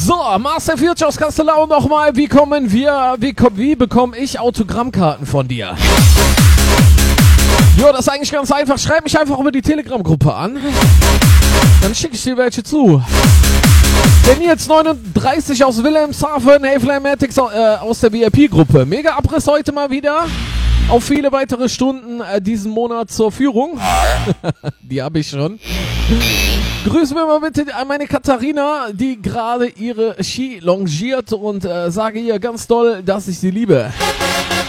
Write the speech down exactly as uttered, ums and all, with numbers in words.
So, Master Future aus Kastelau nochmal. Wie kommen wir, wie, wie bekomme ich Autogrammkarten von dir? Jo, das ist eigentlich ganz einfach. Schreib mich einfach über die Telegram-Gruppe an. Dann schicke ich dir welche zu. Der Nils neununddreißig aus Wilhelmshaven, hey Flamatics äh, aus der V I P-Gruppe. Mega Abriss heute mal wieder. Auf viele weitere Stunden äh, diesen Monat zur Führung. Die habe ich schon. Grüßen wir mal bitte an meine Katharina, die gerade ihre Ski longiert und äh, sage ihr ganz doll, dass ich sie liebe.